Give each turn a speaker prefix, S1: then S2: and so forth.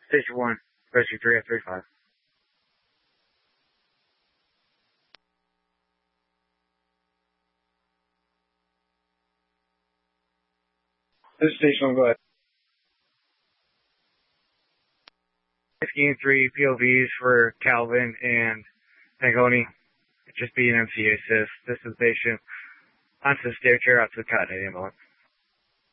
S1: Station 1, Rescue 3F35.
S2: This is Station 1, go ahead.
S1: Rescuing 3 POVs for Calvin and Pangoni. Just be an MCA assist. This is the patient onto the stair chair out to the cotton ambulance.